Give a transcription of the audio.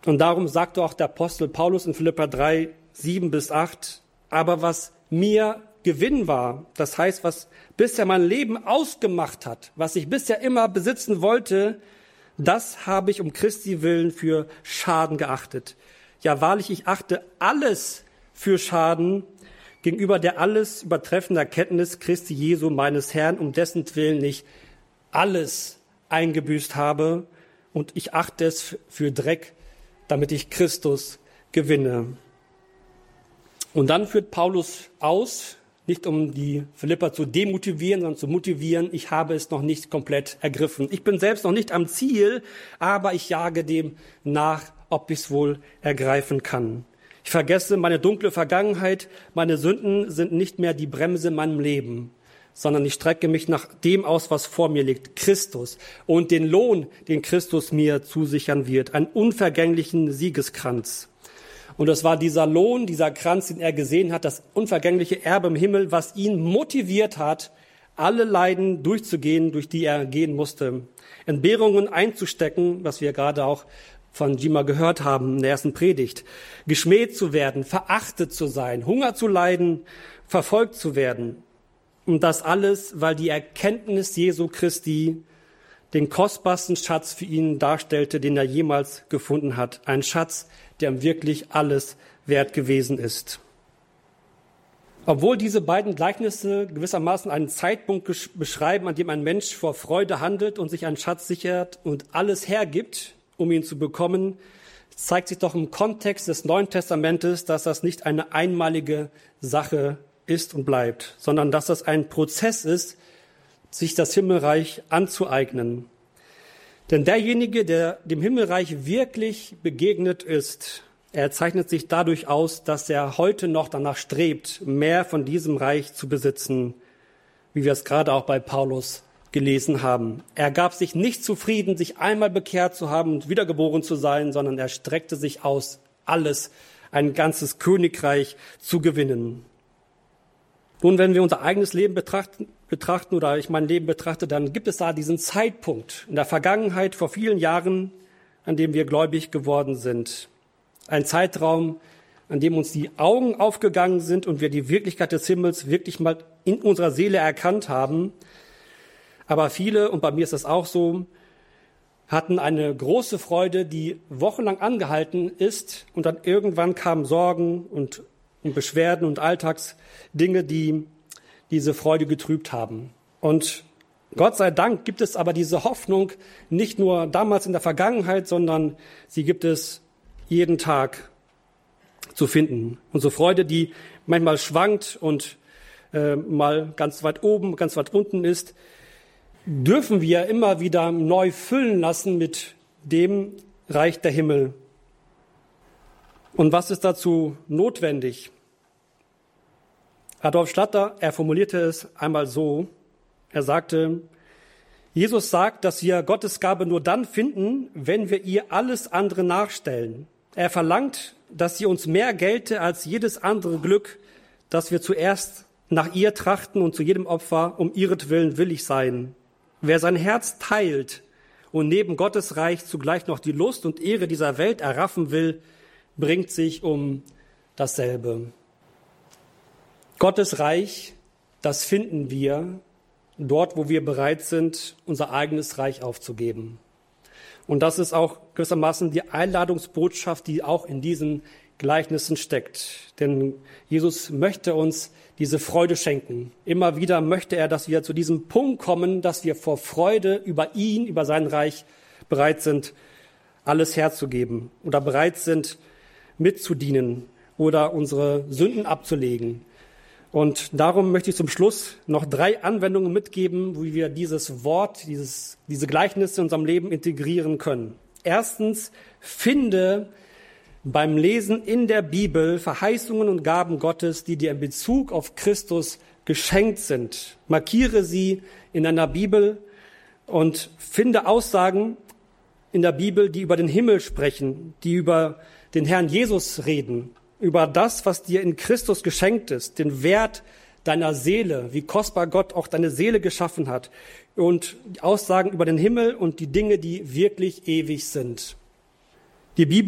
Und darum sagte auch der Apostel Paulus in Philipper 3, 7-8, aber was mir Gewinn war, das heißt, was bisher mein Leben ausgemacht hat, was ich bisher immer besitzen wollte, das habe ich um Christi willen für Schaden geachtet. Ja, wahrlich, ich achte alles für Schaden gegenüber der alles übertreffenden Erkenntnis Christi Jesu, meines Herrn, um dessen Willen ich alles eingebüßt habe, und ich achte es für Dreck, damit ich Christus gewinne. Und dann führt Paulus aus, nicht um die Philipper zu demotivieren, sondern zu motivieren, ich habe es noch nicht komplett ergriffen. Ich bin selbst noch nicht am Ziel, aber ich jage dem nach, ob ich es wohl ergreifen kann. Ich vergesse meine dunkle Vergangenheit, meine Sünden sind nicht mehr die Bremse in meinem Leben, sondern ich strecke mich nach dem aus, was vor mir liegt, Christus, und den Lohn, den Christus mir zusichern wird, einen unvergänglichen Siegeskranz. Und das war dieser Lohn, dieser Kranz, den er gesehen hat, das unvergängliche Erbe im Himmel, was ihn motiviert hat, alle Leiden durchzugehen, durch die er gehen musste, Entbehrungen einzustecken, was wir gerade auch von Jima gehört haben in der ersten Predigt, geschmäht zu werden, verachtet zu sein, Hunger zu leiden, verfolgt zu werden. Und das alles, weil die Erkenntnis Jesu Christi den kostbarsten Schatz für ihn darstellte, den er jemals gefunden hat. Ein Schatz, der ihm wirklich alles wert gewesen ist. Obwohl diese beiden Gleichnisse gewissermaßen einen Zeitpunkt beschreiben, an dem ein Mensch vor Freude handelt und sich einen Schatz sichert und alles hergibt, um ihn zu bekommen, zeigt sich doch im Kontext des Neuen Testamentes, dass das nicht eine einmalige Sache ist und bleibt, sondern dass das ein Prozess ist, sich das Himmelreich anzueignen. Denn derjenige, der dem Himmelreich wirklich begegnet ist, er zeichnet sich dadurch aus, dass er heute noch danach strebt, mehr von diesem Reich zu besitzen, wie wir es gerade auch bei Paulus gelesen haben. Er gab sich nicht zufrieden, sich einmal bekehrt zu haben und wiedergeboren zu sein, sondern er streckte sich aus, alles, ein ganzes Königreich zu gewinnen. Nun, wenn wir unser eigenes Leben betrachten oder ich mein Leben betrachte, dann gibt es da diesen Zeitpunkt in der Vergangenheit vor vielen Jahren, an dem wir gläubig geworden sind. Ein Zeitraum, an dem uns die Augen aufgegangen sind und wir die Wirklichkeit des Himmels wirklich mal in unserer Seele erkannt haben. Aber viele, und bei mir ist das auch so, hatten eine große Freude, die wochenlang angehalten ist, und dann irgendwann kamen Sorgen und Beschwerden und Alltagsdinge, die diese Freude getrübt haben. Und Gott sei Dank gibt es aber diese Hoffnung nicht nur damals in der Vergangenheit, sondern sie gibt es jeden Tag zu finden. Unsere Freude, die manchmal schwankt und mal ganz weit oben, ganz weit unten ist, dürfen wir immer wieder neu füllen lassen mit dem Reich der Himmel. Und was ist dazu notwendig? Adolf Schlatter, er formulierte es einmal so, er sagte, Jesus sagt, dass wir Gottes Gabe nur dann finden, wenn wir ihr alles andere nachstellen. Er verlangt, dass sie uns mehr gelte als jedes andere Glück, dass wir zuerst nach ihr trachten und zu jedem Opfer um ihretwillen willig sein. Wer sein Herz teilt und neben Gottes Reich zugleich noch die Lust und Ehre dieser Welt erraffen will, bringt sich um dasselbe. Gottes Reich, das finden wir dort, wo wir bereit sind, unser eigenes Reich aufzugeben. Und das ist auch gewissermaßen die Einladungsbotschaft, die auch in diesen Gleichnissen steckt. Denn Jesus möchte uns diese Freude schenken. Immer wieder möchte er, dass wir zu diesem Punkt kommen, dass wir vor Freude über ihn, über sein Reich bereit sind, alles herzugeben oder bereit sind, mitzudienen oder unsere Sünden abzulegen. Und darum möchte ich zum Schluss noch 3 Anwendungen mitgeben, wie wir dieses Wort, diese Gleichnisse in unserem Leben integrieren können. Erstens, finde beim Lesen in der Bibel Verheißungen und Gaben Gottes, die dir in Bezug auf Christus geschenkt sind. Markiere sie in deiner Bibel und finde Aussagen in der Bibel, die über den Himmel sprechen, die über den Herrn Jesus reden, über das, was dir in Christus geschenkt ist, den Wert deiner Seele, wie kostbar Gott auch deine Seele geschaffen hat, und die Aussagen über den Himmel und die Dinge, die wirklich ewig sind. Die Bibel